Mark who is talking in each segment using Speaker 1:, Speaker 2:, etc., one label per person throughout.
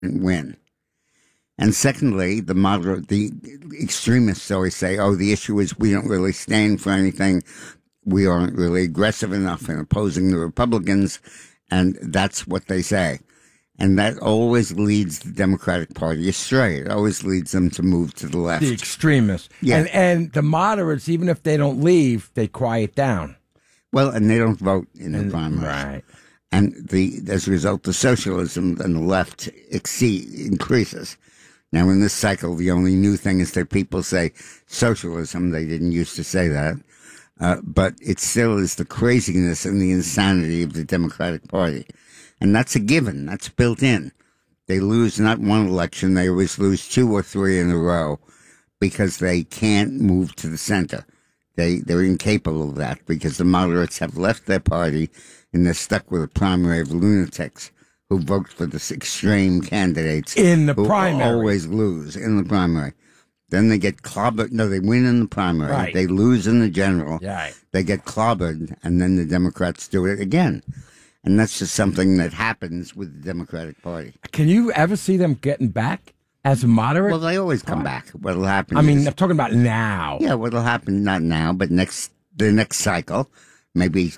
Speaker 1: win. And secondly, the extremists always say, oh, the issue is we don't really stand for anything. We aren't really aggressive enough in opposing the Republicans. And that's what they say. And that always leads the Democratic Party astray. It always leads them to move to the left.
Speaker 2: The extremists.
Speaker 1: Yeah.
Speaker 2: And the moderates, even if they don't leave, they quiet down.
Speaker 1: Well, and they don't vote in the primaries.
Speaker 2: Right.
Speaker 1: And as a result, the socialism on the left increases. Now, in this cycle, the only new thing is that people say socialism. They didn't used to say that. But it still is the craziness and the insanity of the Democratic Party. And that's a given. That's built in. They lose not one election. They always lose 2 or 3 in a row because they can't move to the center. They're incapable of that because the moderates have left their party and they're stuck with a primary of lunatics who vote for the extreme candidates
Speaker 2: in the
Speaker 1: who
Speaker 2: primary.
Speaker 1: Always lose in the primary. Then they get clobbered. No, they win in the primary.
Speaker 2: Right.
Speaker 1: They lose in the general.
Speaker 2: Right.
Speaker 1: They get clobbered, and then the Democrats do it again. And that's just something that happens with the Democratic Party.
Speaker 2: Can you ever see them getting back as a moderate?
Speaker 1: Well, they always come back. What'll happen
Speaker 2: I mean,
Speaker 1: is,
Speaker 2: I'm talking about now.
Speaker 1: yeah, what'll happen, not now, but the next cycle, maybe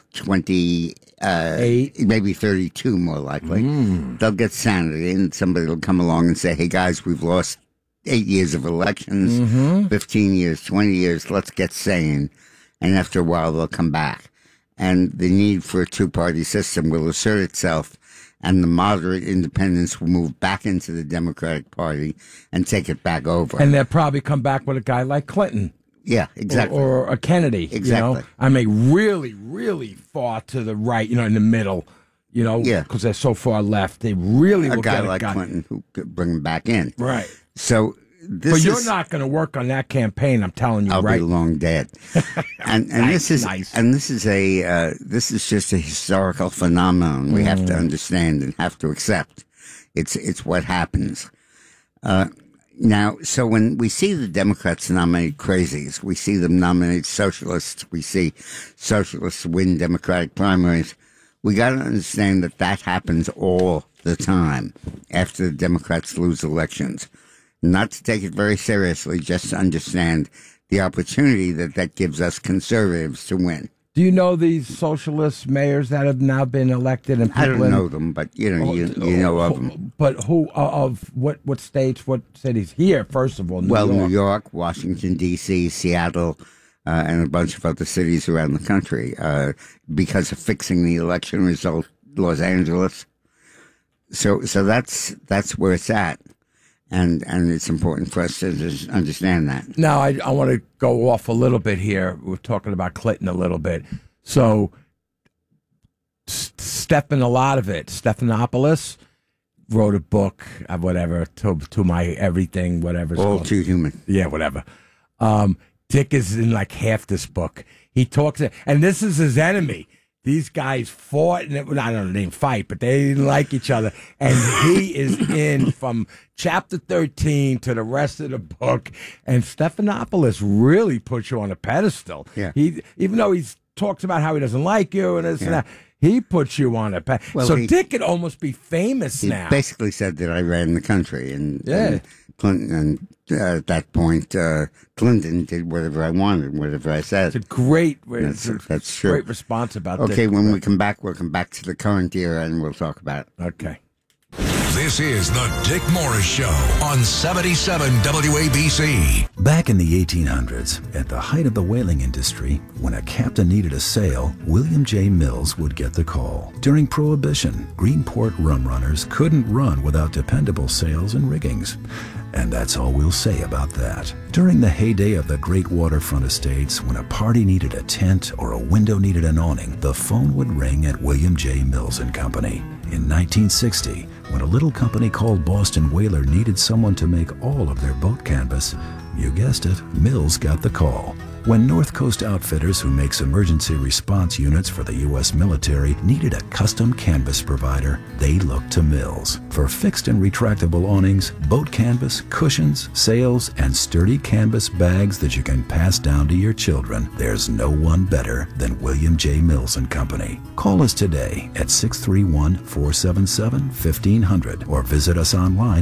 Speaker 2: 8,
Speaker 1: maybe 32 more likely. They'll get sanity, and somebody will come along and say, hey, guys, we've lost 8 years of elections, 15 years, 20 years, let's get sane. And after a while, they'll come back. And the need for a two-party system will assert itself, and the moderate independents will move back into the Democratic Party and take it back over.
Speaker 2: And they'll probably come back with a guy like Clinton.
Speaker 1: Yeah, exactly.
Speaker 2: Or a Kennedy.
Speaker 1: Exactly.
Speaker 2: You know? I mean, really, really far to the right, in the middle, because they're so far left. They really will
Speaker 1: guy
Speaker 2: get
Speaker 1: like Clinton who could bring him back in.
Speaker 2: Right.
Speaker 1: So
Speaker 2: But you're not going to work on that campaign, I'm telling you,
Speaker 1: I'll
Speaker 2: right?
Speaker 1: be long dead. And
Speaker 2: Nice,
Speaker 1: this is
Speaker 2: nice.
Speaker 1: and this is this is just a historical phenomenon we have to understand and have to accept. It's what happens. Now, so when we see the Democrats nominate crazies, we see them nominate socialists, we see socialists win Democratic primaries, we got to understand that happens all the time after the Democrats lose elections. Not to take it very seriously, just to understand the opportunity that gives us conservatives to win.
Speaker 2: Do you know these socialist mayors that have now been elected? And
Speaker 1: I don't know them, but you know of them.
Speaker 2: But who of what states, what cities? Here, first of all, New York.
Speaker 1: New York, Washington D.C., Seattle, and a bunch of other cities around the country because of fixing the election result. Los Angeles. So that's where it's at. And it's important for us to understand that.
Speaker 2: Now, I want to go off a little bit here. We're talking about Clinton a little bit. So, Stephanopoulos wrote a book, whatever, to my everything, whatever.
Speaker 1: All Too Human.
Speaker 2: Yeah, whatever. Dick is in like half this book. He talks, and this is his enemy. These guys fought, and I don't know, they didn't fight, but they didn't like each other. And he is in from chapter 13 to the rest of the book. And Stephanopoulos really puts you on a pedestal.
Speaker 1: Yeah.
Speaker 2: Even though he talks about how he doesn't like you and this and that, he puts you on a pedestal.
Speaker 1: Well,
Speaker 2: so Dick could almost be famous now.
Speaker 1: He basically said that I ran the country, and Clinton, and at that point, Clinton did whatever I wanted, whatever I said.
Speaker 2: It's a great,
Speaker 1: that's true.
Speaker 2: Great response about Dick.
Speaker 1: Okay, when we come back, we'll come back to the current era, and we'll talk about it.
Speaker 2: Okay.
Speaker 3: This is the Dick Morris Show on 77 WABC.
Speaker 4: Back in the 1800s, at the height of the whaling industry, when a captain needed a sail, William J. Mills would get the call. During Prohibition, Greenport rum runners couldn't run without dependable sails and riggings. And that's all we'll say about that. During the heyday of the great waterfront estates, when a party needed a tent or a window needed an awning, the phone would ring at William J. Mills & Company. In 1960, when a little company called Boston Whaler needed someone to make all of their boat canvas, you guessed it, Mills got the call. When North Coast Outfitters, who makes emergency response units for the U.S. military, needed a custom canvas provider, they looked to Mills. For fixed and retractable awnings, boat canvas, cushions, sails, and sturdy canvas bags that you can pass down to your children, there's no one better than William J. Mills & Company. Call us today at 631-477-1500 or visit us online